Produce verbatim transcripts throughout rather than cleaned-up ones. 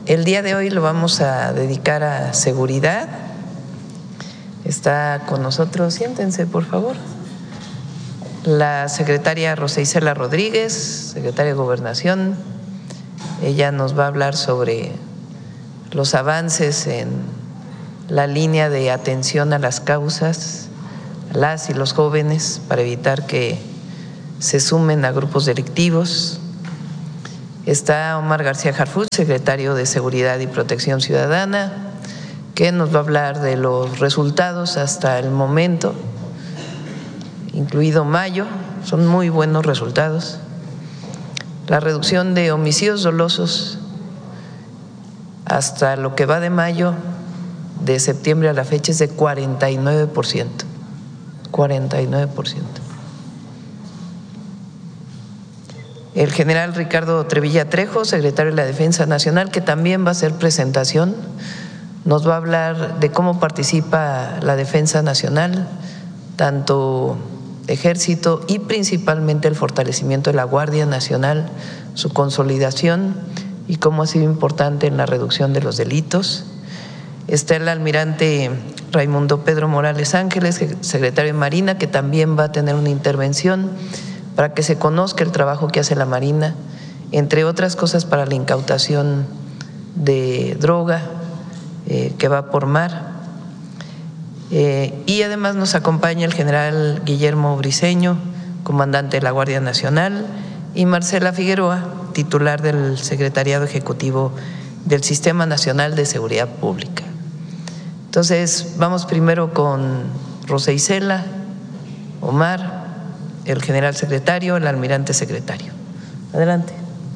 El día de hoy lo vamos a dedicar a seguridad. Está con nosotros, siéntense por favor, la secretaria Rosa Isela Rodríguez, secretaria de Gobernación. Ella nos va a hablar sobre los avances en la línea de atención a las causas, a las y los jóvenes, para evitar que se sumen a grupos delictivos. Está Omar García Harfuch, secretario de Seguridad y Protección Ciudadana, que nos va a hablar de los resultados hasta el momento, incluido mayo. Son muy buenos resultados. La reducción de homicidios dolosos hasta lo que va de mayo, de septiembre a la fecha, es de cuarenta y nueve por ciento. cuarenta y nueve por ciento. El general Ricardo Trevilla Trejo, secretario de la Defensa Nacional, que también va a hacer presentación, nos va a hablar de cómo participa la Defensa Nacional, tanto Ejército y principalmente el fortalecimiento de la Guardia Nacional, su consolidación y cómo ha sido importante en la reducción de los delitos. Está el almirante Raimundo Pedro Morales Ángeles, secretario de Marina, que también va a tener una intervención para que se conozca el trabajo que hace la Marina, entre otras cosas para la incautación de droga eh, que va por mar. Eh, y además nos acompaña el general Guillermo Briceño, comandante de la Guardia Nacional, y Marcela Figueroa, titular del Secretariado Ejecutivo del Sistema Nacional de Seguridad Pública. Entonces, vamos primero con Rosa Isela, Omar, el general secretario, el almirante secretario. Adelante.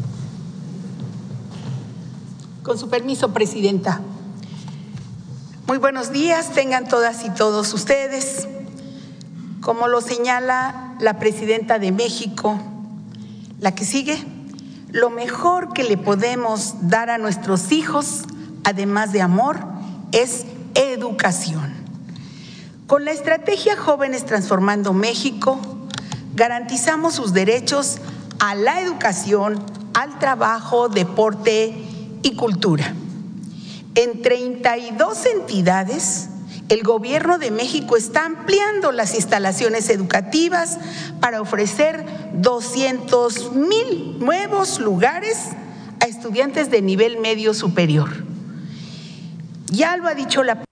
Con su permiso, presidenta. Muy buenos días, tengan todas y todos ustedes. Como lo señala la presidenta de México, la que sigue, lo mejor que le podemos dar a nuestros hijos, además de amor, es educación. Con la estrategia Jóvenes Transformando México, garantizamos sus derechos a la educación, al trabajo, deporte y cultura. En treinta y dos entidades, el Gobierno de México está ampliando las instalaciones educativas para ofrecer doscientos mil nuevos lugares a estudiantes de nivel medio superior. Ya lo ha dicho la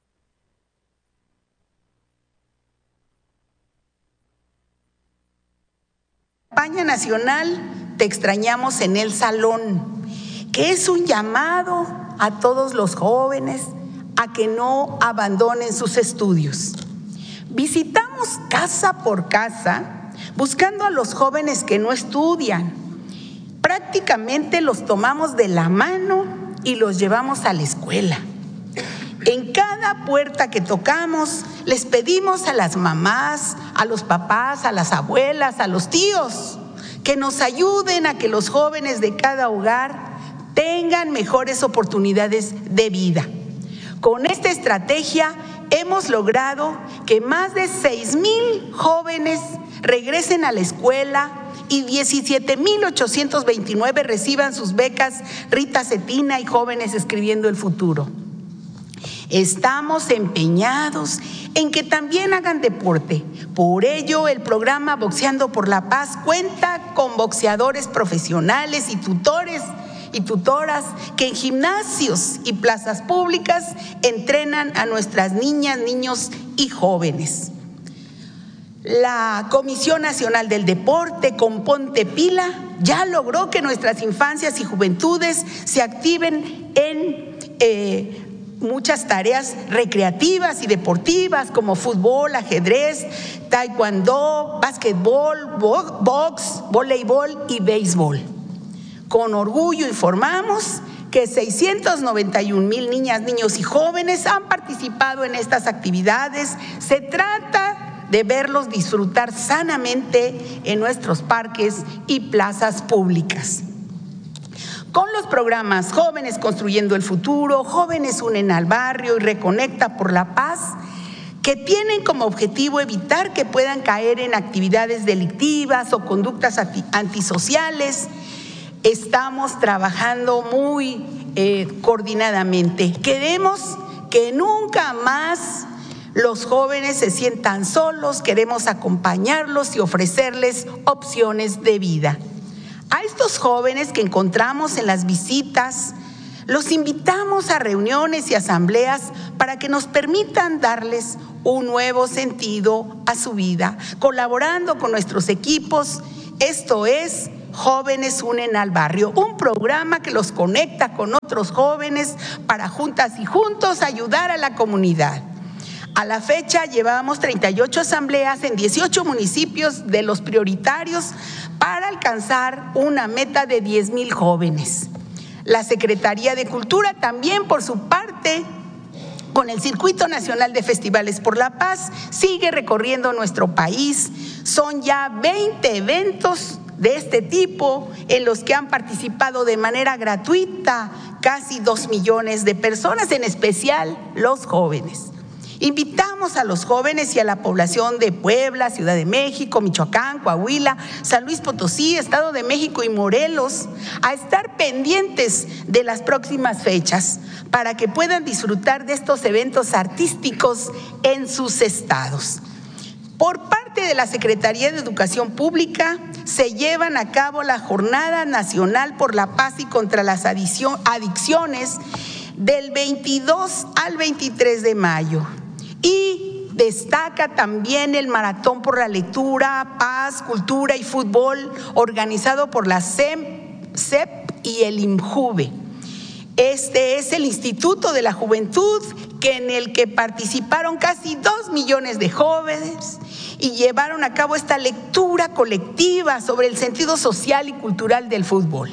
campaña nacional Te extrañamos en el salón, que es un llamado a todos los jóvenes a que no abandonen sus estudios. Visitamos casa por casa buscando a los jóvenes que no estudian. Prácticamente los tomamos de la mano y los llevamos a la escuela. En cada puerta que tocamos les pedimos a las mamás, a los papás, a las abuelas, a los tíos, que nos ayuden a que los jóvenes de cada hogar tengan mejores oportunidades de vida. Con esta estrategia hemos logrado que más de seis mil jóvenes regresen a la escuela y diecisiete mil ochocientos veintinueve reciban sus becas Rita Cetina y Jóvenes Escribiendo el Futuro. Estamos empeñados en que también hagan deporte. Por ello, el programa Boxeando por la Paz cuenta con boxeadores profesionales y tutores y tutoras que en gimnasios y plazas públicas entrenan a nuestras niñas, niños y jóvenes. La Comisión Nacional del Deporte con Ponte Pila ya logró que nuestras infancias y juventudes se activen en eh, muchas tareas recreativas y deportivas como fútbol, ajedrez, taekwondo, básquetbol, box, voleibol y béisbol. Con orgullo informamos que seiscientos noventa y un mil niñas, niños y jóvenes han participado en estas actividades. Se trata de verlos disfrutar sanamente en nuestros parques y plazas públicas. Con los programas Jóvenes Construyendo el Futuro, Jóvenes Unen al Barrio y Reconecta por la Paz, que tienen como objetivo evitar que puedan caer en actividades delictivas o conductas antisociales, estamos trabajando muy eh, coordinadamente. Queremos que nunca más los jóvenes se sientan solos, queremos acompañarlos y ofrecerles opciones de vida. A estos jóvenes que encontramos en las visitas, los invitamos a reuniones y asambleas para que nos permitan darles un nuevo sentido a su vida, colaborando con nuestros equipos. Esto es Jóvenes Unen al Barrio, un programa que los conecta con otros jóvenes para juntas y juntos ayudar a la comunidad. A la fecha llevamos treinta y ocho asambleas en dieciocho municipios de los prioritarios para alcanzar una meta de diez mil jóvenes. La Secretaría de Cultura también, por su parte, con el Circuito Nacional de Festivales por la Paz, sigue recorriendo nuestro país. Son ya veinte eventos de este tipo en los que han participado de manera gratuita casi dos millones de personas, en especial los jóvenes. Invitamos a los jóvenes y a la población de Puebla, Ciudad de México, Michoacán, Coahuila, San Luis Potosí, Estado de México y Morelos a estar pendientes de las próximas fechas para que puedan disfrutar de estos eventos artísticos en sus estados. Por parte de la Secretaría de Educación Pública se llevan a cabo la Jornada Nacional por la Paz y contra las Adicciones del veintidós al veintitrés de mayo. Y destaca también el Maratón por la Lectura, Paz, Cultura y Fútbol, organizado por la C E P y el INJUVE. Este es el Instituto de la Juventud, que en el que participaron casi dos millones de jóvenes y llevaron a cabo esta lectura colectiva sobre el sentido social y cultural del fútbol.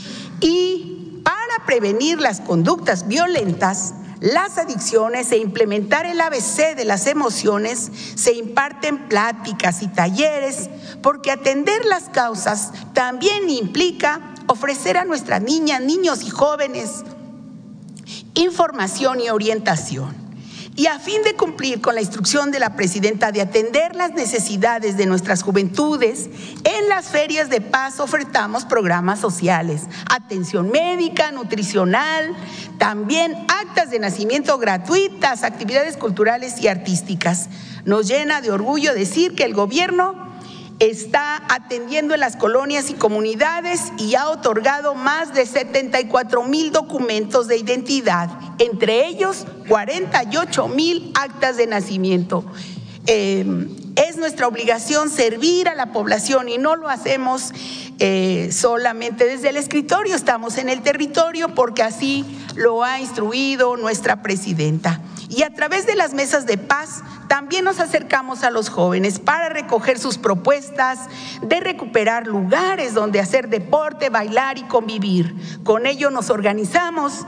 Y para prevenir las conductas violentas, las adicciones e implementar el A B C de las emociones, se imparten pláticas y talleres, porque atender las causas también implica ofrecer a nuestras niñas, niños y jóvenes información y orientación. Y a fin de cumplir con la instrucción de la presidenta de atender las necesidades de nuestras juventudes, en las ferias de paz ofertamos programas sociales, atención médica, nutricional, también actas de nacimiento gratuitas, actividades culturales y artísticas. Nos llena de orgullo decir que el gobierno está atendiendo en las colonias y comunidades y ha otorgado más de setenta y cuatro mil documentos de identidad, entre ellos cuarenta y ocho mil actas de nacimiento. Eh, es nuestra obligación servir a la población y no lo hacemos eh, solamente desde el escritorio, estamos en el territorio porque así lo ha instruido nuestra presidenta. Y a través de las mesas de paz también nos acercamos a los jóvenes para recoger sus propuestas de recuperar lugares donde hacer deporte, bailar y convivir. Con ello nos organizamos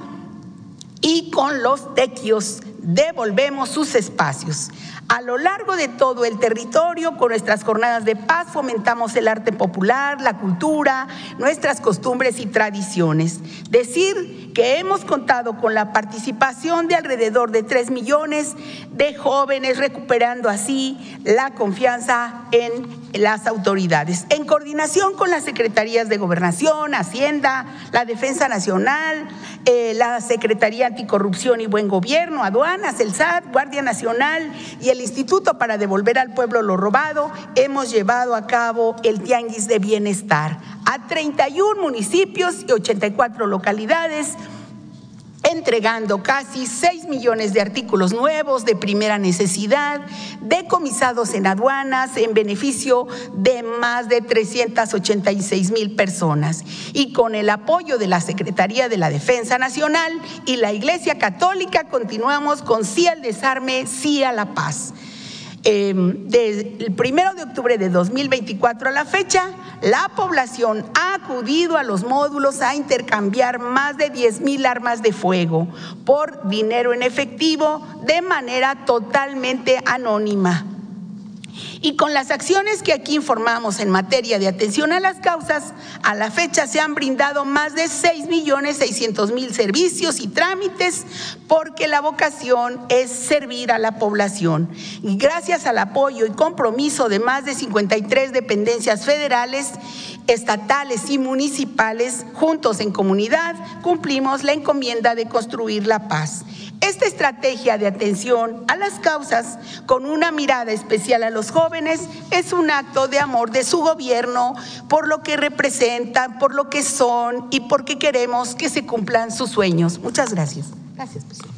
y con los tequios devolvemos sus espacios. A lo largo de todo el territorio, con nuestras jornadas de paz, fomentamos el arte popular, la cultura, nuestras costumbres y tradiciones. Decir que hemos contado con la participación de alrededor de tres millones de jóvenes, recuperando así la confianza en las autoridades. En coordinación con las secretarías de Gobernación, Hacienda, la Defensa Nacional, eh, la Secretaría Anticorrupción y Buen Gobierno, Aduanas, el S A T, Guardia Nacional y el Instituto para Devolver al Pueblo lo Robado, hemos llevado a cabo el Tianguis de Bienestar a treinta y un municipios y ochenta y cuatro localidades, entregando casi seis millones de artículos nuevos de primera necesidad, decomisados en aduanas en beneficio de más de trescientas ochenta y seis mil personas. Y con el apoyo de la Secretaría de la Defensa Nacional y la Iglesia Católica, continuamos con Sí al Desarme, Sí a la Paz. Eh, desde el primero de octubre de dos mil veinticuatro a la fecha, la población ha acudido a los módulos a intercambiar más de diez mil armas de fuego por dinero en efectivo de manera totalmente anónima. Y con las acciones que aquí informamos en materia de atención a las causas, a la fecha se han brindado más de seis millones seiscientos mil servicios y trámites, porque la vocación es servir a la población. Y gracias al apoyo y compromiso de más de cincuenta y tres dependencias federales, estatales y municipales, juntos en comunidad, cumplimos la encomienda de construir la paz. Esta estrategia de atención a las causas, con una mirada especial a los jóvenes, es un acto de amor de su gobierno por lo que representan, por lo que son y porque queremos que se cumplan sus sueños. Muchas gracias. Gracias, presidente.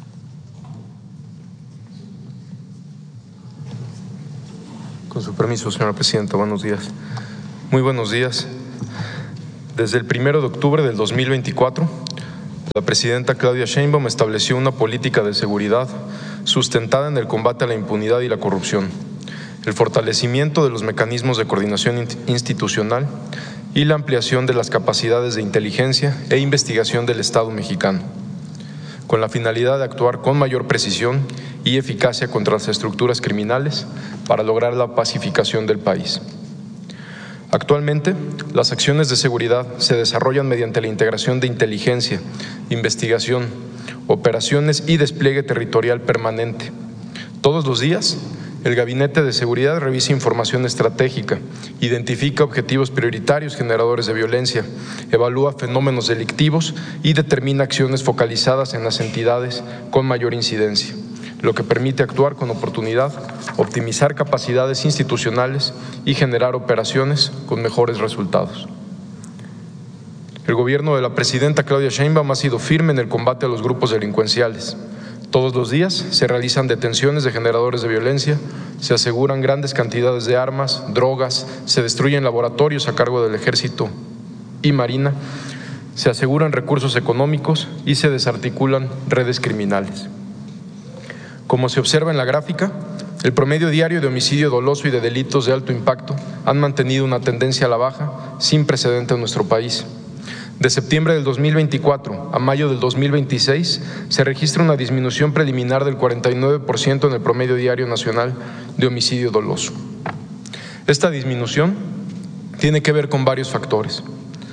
Con su permiso, señora presidenta, buenos días. Muy buenos días. Desde el primero de octubre del dos mil veinticuatro, la presidenta Claudia Sheinbaum estableció una política de seguridad sustentada en el combate a la impunidad y la corrupción, el fortalecimiento de los mecanismos de coordinación institucional y la ampliación de las capacidades de inteligencia e investigación del Estado mexicano, con la finalidad de actuar con mayor precisión y eficacia contra las estructuras criminales para lograr la pacificación del país. Actualmente, las acciones de seguridad se desarrollan mediante la integración de inteligencia, investigación, operaciones y despliegue territorial permanente. Todos los días, el Gabinete de Seguridad revisa información estratégica, identifica objetivos prioritarios generadores de violencia, evalúa fenómenos delictivos y determina acciones focalizadas en las entidades con mayor incidencia, lo que permite actuar con oportunidad, optimizar capacidades institucionales y generar operaciones con mejores resultados. El gobierno de la presidenta Claudia Sheinbaum ha sido firme en el combate a los grupos delincuenciales. Todos los días se realizan detenciones de generadores de violencia, se aseguran grandes cantidades de armas, drogas, se destruyen laboratorios a cargo del Ejército y Marina, se aseguran recursos económicos y se desarticulan redes criminales. Como se observa en la gráfica, el promedio diario de homicidio doloso y de delitos de alto impacto han mantenido una tendencia a la baja sin precedente en nuestro país. De septiembre del dos mil veinticuatro a mayo del dos mil veintiséis se registra una disminución preliminar del cuarenta y nueve por ciento en el promedio diario nacional de homicidio doloso. Esta disminución tiene que ver con varios factores.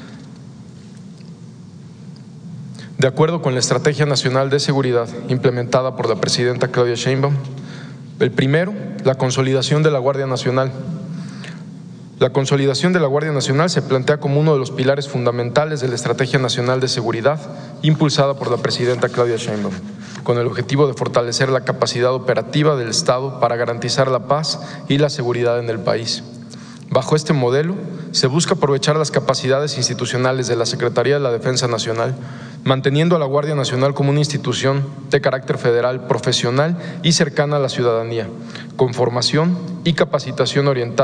De acuerdo con la Estrategia Nacional de Seguridad implementada por la presidenta Claudia Sheinbaum, el primero, la consolidación de la Guardia Nacional. La consolidación de la Guardia Nacional se plantea como uno de los pilares fundamentales de la Estrategia Nacional de Seguridad impulsada por la presidenta Claudia Sheinbaum, con el objetivo de fortalecer la capacidad operativa del Estado para garantizar la paz y la seguridad en el país. Bajo este modelo, se busca aprovechar las capacidades institucionales de la Secretaría de la Defensa Nacional, manteniendo a la Guardia Nacional como una institución de carácter federal, profesional y cercana a la ciudadanía, con formación y capacitación orientada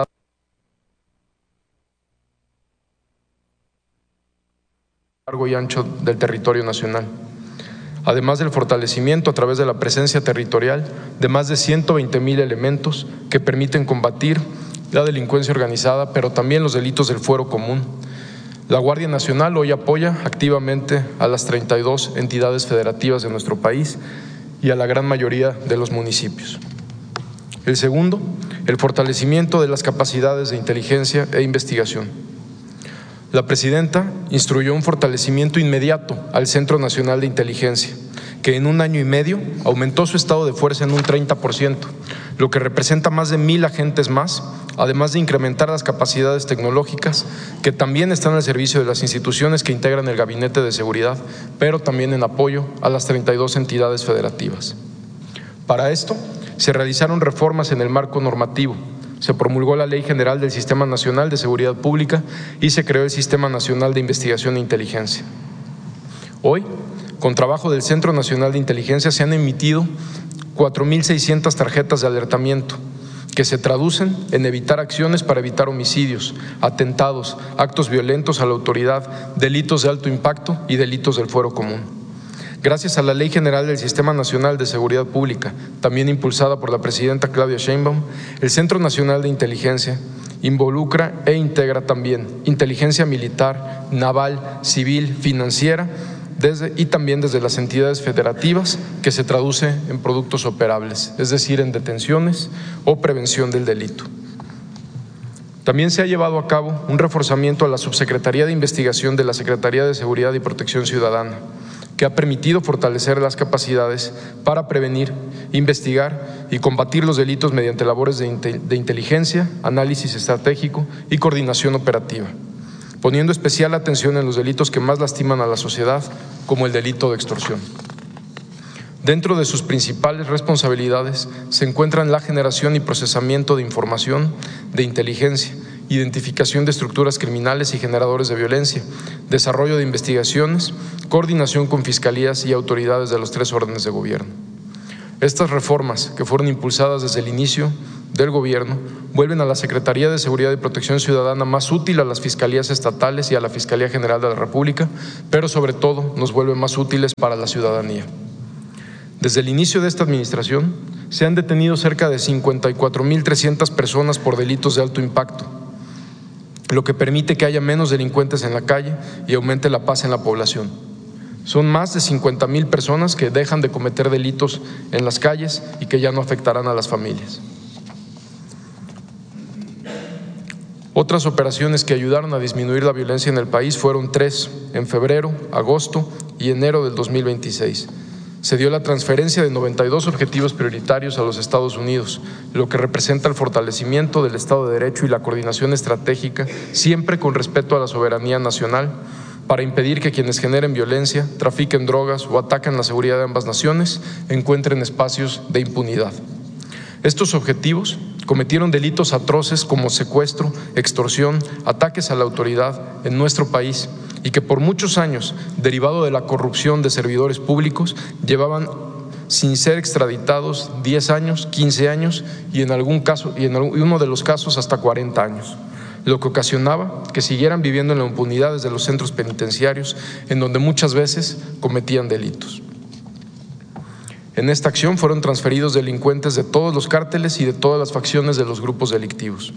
a lo largo y ancho del territorio nacional, además del fortalecimiento a través de la presencia territorial de más de ciento veinte mil elementos que permiten combatir la delincuencia organizada, pero también los delitos del fuero común. La Guardia Nacional hoy apoya activamente a las treinta y dos entidades federativas de nuestro país y a la gran mayoría de los municipios. El segundo, el fortalecimiento de las capacidades de inteligencia e investigación. La presidenta instruyó un fortalecimiento inmediato al Centro Nacional de Inteligencia, que en un año y medio aumentó su estado de fuerza en un treinta por ciento, lo que representa más de mil agentes más, además de incrementar las capacidades tecnológicas que también están al servicio de las instituciones que integran el Gabinete de Seguridad, pero también en apoyo a las treinta y dos entidades federativas. Para esto, se realizaron reformas en el marco normativo, se promulgó la Ley General del Sistema Nacional de Seguridad Pública y se creó el Sistema Nacional de Investigación e Inteligencia. Hoy, con trabajo del Centro Nacional de Inteligencia, se han emitido cuatro mil seiscientas tarjetas de alertamiento que se traducen en evitar acciones para evitar homicidios, atentados, actos violentos a la autoridad, delitos de alto impacto y delitos del fuero común. Gracias a la Ley General del Sistema Nacional de Seguridad Pública, también impulsada por la presidenta Claudia Sheinbaum, el Centro Nacional de Inteligencia involucra e integra también inteligencia militar, naval, civil, financiera desde, y también desde las entidades federativas, que se traduce en productos operables, es decir, en detenciones o prevención del delito. También se ha llevado a cabo un reforzamiento a la Subsecretaría de Investigación de la Secretaría de Seguridad y Protección Ciudadana, que ha permitido fortalecer las capacidades para prevenir, investigar y combatir los delitos mediante labores de, de inteligencia, análisis estratégico y coordinación operativa, poniendo especial atención en los delitos que más lastiman a la sociedad, como el delito de extorsión. Dentro de sus principales responsabilidades se encuentran la generación y procesamiento de información de inteligencia, identificación de estructuras criminales y generadores de violencia, desarrollo de investigaciones, coordinación con fiscalías y autoridades de los tres órdenes de gobierno. Estas reformas, que fueron impulsadas desde el inicio del gobierno, vuelven a la Secretaría de Seguridad y Protección Ciudadana más útil a las fiscalías estatales y a la Fiscalía General de la República, pero sobre todo nos vuelven más útiles para la ciudadanía. Desde el inicio de esta administración se han detenido cerca de cincuenta y cuatro mil trescientas personas por delitos de alto impacto, lo que permite que haya menos delincuentes en la calle y aumente la paz en la población. Son más de cincuenta mil personas que dejan de cometer delitos en las calles y que ya no afectarán a las familias. Otras operaciones que ayudaron a disminuir la violencia en el país fueron tres, en febrero, agosto y enero del dos mil veintiséis. Se dio la transferencia de noventa y dos objetivos prioritarios a los Estados Unidos, lo que representa el fortalecimiento del Estado de Derecho y la coordinación estratégica, siempre con respeto a la soberanía nacional, para impedir que quienes generen violencia, trafiquen drogas o ataquen la seguridad de ambas naciones encuentren espacios de impunidad. Estos objetivos cometieron delitos atroces como secuestro, extorsión, ataques a la autoridad en nuestro país, y que por muchos años, derivado de la corrupción de servidores públicos, llevaban sin ser extraditados diez años, quince años y en algún caso, y en uno de los casos hasta cuarenta años, lo que ocasionaba que siguieran viviendo en la impunidad desde los centros penitenciarios, en donde muchas veces cometían delitos. En esta acción fueron transferidos delincuentes de todos los cárteles y de todas las facciones de los grupos delictivos.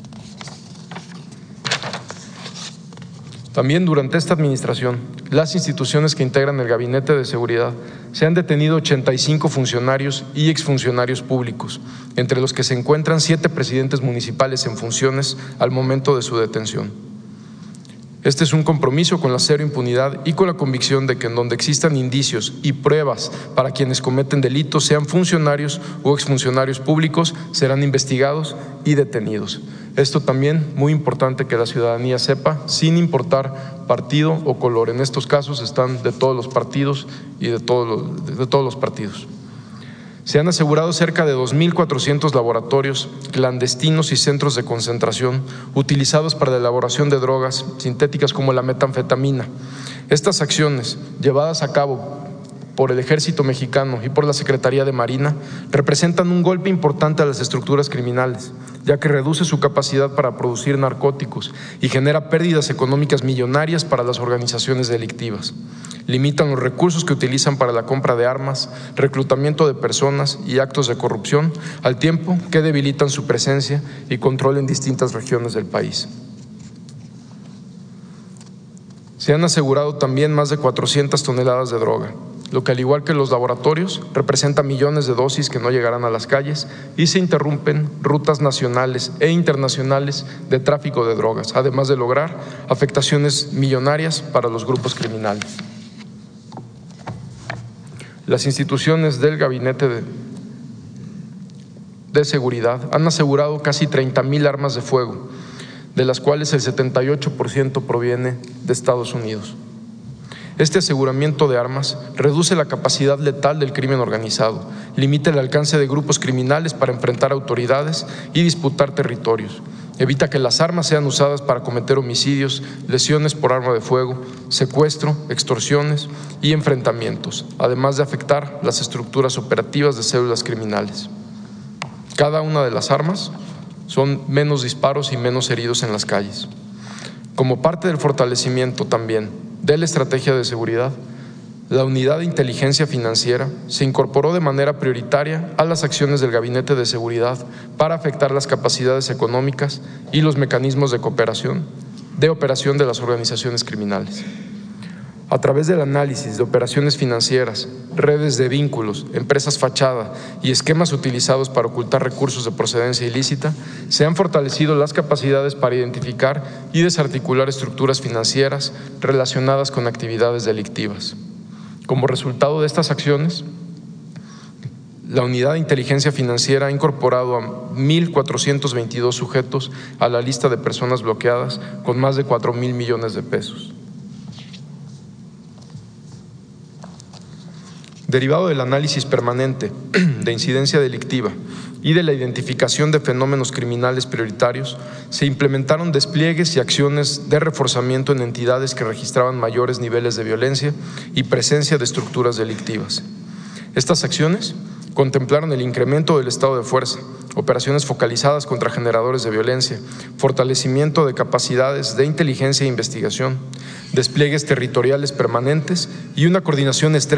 También durante esta administración, las instituciones que integran el Gabinete de Seguridad se han detenido ochenta y cinco funcionarios y exfuncionarios públicos, entre los que se encuentran siete presidentes municipales en funciones al momento de su detención. Este es un compromiso con la cero impunidad y con la convicción de que en donde existan indicios y pruebas para quienes cometen delitos, sean funcionarios o exfuncionarios públicos, serán investigados y detenidos. Esto también muy importante que la ciudadanía sepa, sin importar partido o color. En estos casos están de todos los partidos y de todos los, de todos los partidos. Se han asegurado cerca de dos mil cuatrocientos laboratorios clandestinos y centros de concentración utilizados para la elaboración de drogas sintéticas como la metanfetamina. Estas acciones, llevadas a cabo por el Ejército Mexicano y por la Secretaría de Marina, representan un golpe importante a las estructuras criminales, ya que reduce su capacidad para producir narcóticos y genera pérdidas económicas millonarias para las organizaciones delictivas. Limitan los recursos que utilizan para la compra de armas, reclutamiento de personas y actos de corrupción, al tiempo que debilitan su presencia y control en distintas regiones del país. Se han asegurado también más de cuatrocientas toneladas de droga, lo que al igual que los laboratorios representa millones de dosis que no llegarán a las calles, y se interrumpen rutas nacionales e internacionales de tráfico de drogas, además de lograr afectaciones millonarias para los grupos criminales. Las instituciones del Gabinete de, de Seguridad han asegurado casi treinta mil armas de fuego, de las cuales el setenta y ocho por ciento proviene de Estados Unidos. Este aseguramiento de armas reduce la capacidad letal del crimen organizado, limita el alcance de grupos criminales para enfrentar autoridades y disputar territorios, evita que las armas sean usadas para cometer homicidios, lesiones por arma de fuego, secuestro, extorsiones y enfrentamientos, además de afectar las estructuras operativas de células criminales. Cada una de las armas son menos disparos y menos heridos en las calles. Como parte del fortalecimiento también de la estrategia de seguridad, la Unidad de Inteligencia Financiera se incorporó de manera prioritaria a las acciones del Gabinete de Seguridad para afectar las capacidades económicas y los mecanismos de cooperación, de operación de las organizaciones criminales. A través del análisis de operaciones financieras, redes de vínculos, empresas fachada y esquemas utilizados para ocultar recursos de procedencia ilícita, se han fortalecido las capacidades para identificar y desarticular estructuras financieras relacionadas con actividades delictivas. Como resultado de estas acciones, la Unidad de Inteligencia Financiera ha incorporado a mil cuatrocientos veintidós sujetos a la lista de personas bloqueadas con más de cuatro mil millones de pesos. Derivado del análisis permanente de incidencia delictiva y de la identificación de fenómenos criminales prioritarios, se implementaron despliegues y acciones de reforzamiento en entidades que registraban mayores niveles de violencia y presencia de estructuras delictivas. Estas acciones contemplaron el incremento del estado de fuerza, operaciones focalizadas contra generadores de violencia, fortalecimiento de capacidades de inteligencia e investigación, despliegues territoriales permanentes y una coordinación estrecha